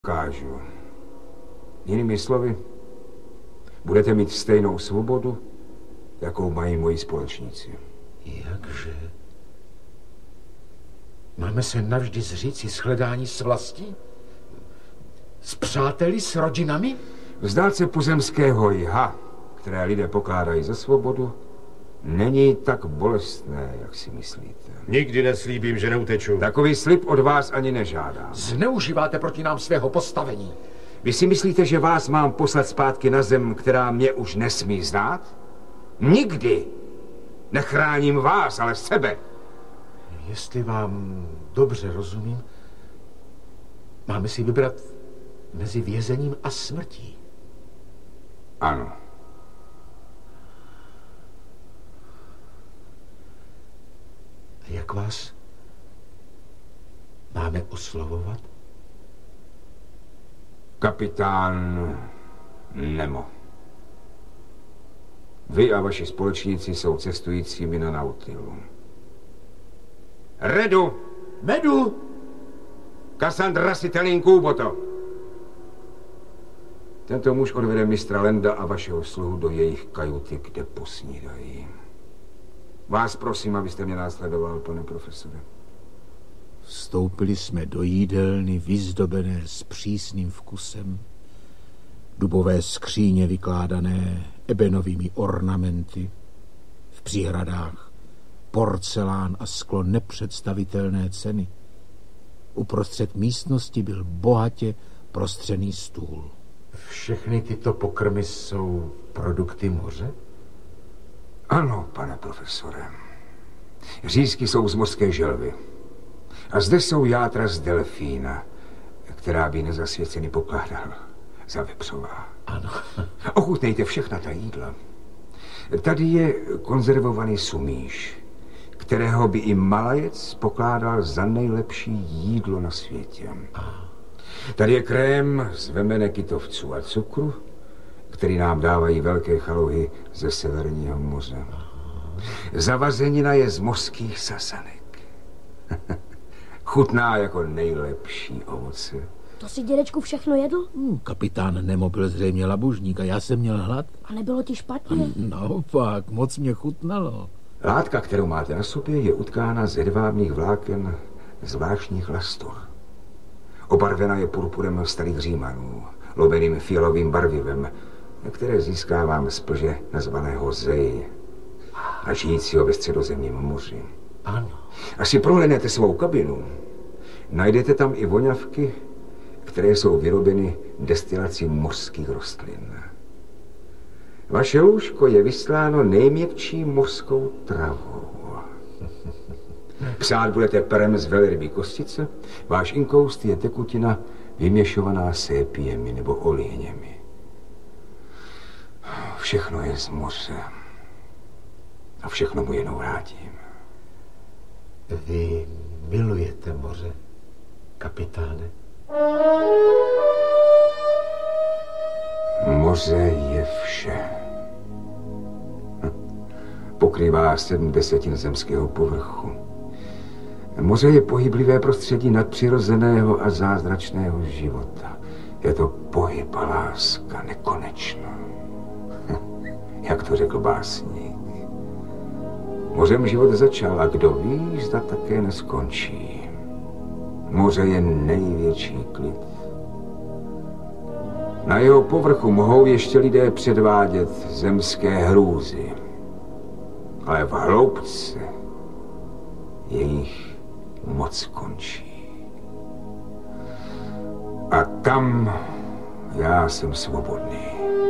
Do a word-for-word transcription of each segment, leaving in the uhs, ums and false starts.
Kážu. Jinými slovy, budete mít stejnou svobodu, jakou mají moji společníci. Jakže? Máme se navždy zříci shledání s vlastí? S přáteli, s rodinami? Vzdát se pozemského jha, které lidé pokládají za svobodu, není tak bolestné, jak si myslíte. Nikdy neslíbím, že neuteču. Takový slib od vás ani nežádám. Zneužíváte proti nám svého postavení. Vy si myslíte, že vás mám poslat zpátky na zem, která mě už nesmí znát? Nikdy. Nechráním vás, ale sebe. Jestli vám dobře rozumím, máme si vybrat mezi vězením a smrtí. Ano. Jak vás máme oslovovat? Kapitán Nemo. Vy a vaši společníci jsou cestujícími na Nautilu. Redu! Medu! Cassandra Sitelin Kůboto. Tento muž odvede mistra Lenda a vašeho sluhu do jejich kajuty, kde posnídají. Vás prosím, abyste mě následoval, pane profesore. Vstoupili jsme do jídelny vyzdobené s přísným vkusem, dubové skříně vykládané ebenovými ornamenty, v příhradách porcelán a sklo nepředstavitelné ceny. Uprostřed místnosti byl bohatě prostřený stůl. Všechny tyto pokrmy jsou produkty moře? Ano, pane profesore. Řízky jsou z mořské želvy. A zde jsou játra z delfína, která by nezasvěcený pokládal za vepřová. Ano. Ochutnejte všechna ta jídla. Tady je konzervovaný sumíš, kterého by i Malajec pokládal za nejlepší jídlo na světě. Tady je krém z vemene kytovců a cukru, který nám dávají velké chalouhy ze Severního moře. Zavazenina je z mořských sasanek. Chutná jako nejlepší ovoce. To si dědečku všechno jedl? Hmm, kapitán Nemo byl zřejmě labužník a já jsem měl hlad. A nebylo ti špatně? Naopak, moc mě chutnalo. Látka, kterou máte na sobě, je utkána z hedvábných vláken zvláštních lastur. Obarvena je purpurem starých Římanů, loveným fialovým barvivem, které získávám z plže nazvaného Zei a žijícího ve Středozemním moři. Ano. Až si prohlédnete svou kabinu, najdete tam i voňavky, které jsou vyrobeny destilací mořských rostlin. Vaše lůžko je vysláno nejměkčí mořskou travou. Psát budete perem z velrybí kostice, váš inkoust je tekutina vyměšovaná sépiemi nebo olejněmi. Všechno je z moře a všechno mu jenom vrátím. Vy milujete moře, kapitáne? Moře je vše. Pokrývá sedm desetin zemského povrchu. Moře je pohyblivé prostředí nadpřirozeného a zázračného života. Je to pohyb a láska nekonečná. Jak to řekl básník. Mořem život začal a kdo ví, zda také neskončí. Moře je největší klid. Na jeho povrchu mohou ještě lidé předvádět zemské hrůzy, ale v hloubce jejich moc končí. A tam já jsem svobodný.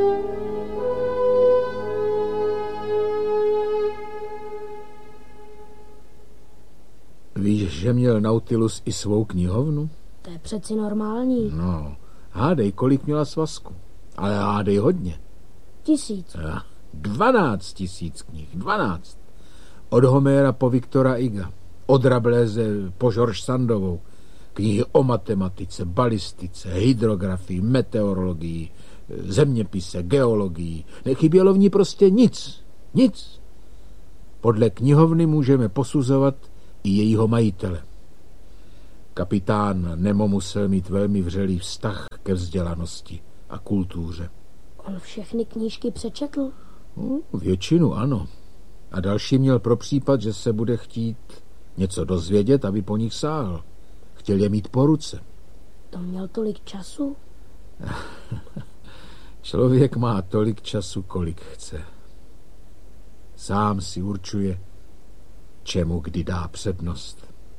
Víš, že měl Nautilus i svou knihovnu? To je přeci normální. No, hádej, kolik měla svazku. Ale hádej hodně. Tisíc. Ja, dvanáct tisíc knih, dvanáct. Od Homéra po Viktora Iga, od Rabelese po George Sandovou. Knihy o matematice, balistice, hydrografii, meteorologii, zeměpise, geologii. Nechybělo v ní prostě nic. Nic. Podle knihovny můžeme posuzovat i jejího majitele. Kapitán Nemo musel mít velmi vřelý vztah ke vzdělanosti a kultuře. On všechny knížky přečetl? No, většinu ano. A další měl pro případ, že se bude chtít něco dozvědět, aby po nich sáhl. Chtěl je mít po ruce. To měl tolik času? Člověk má tolik času, kolik chce. Sám si určuje, čemu kdy dá přednost.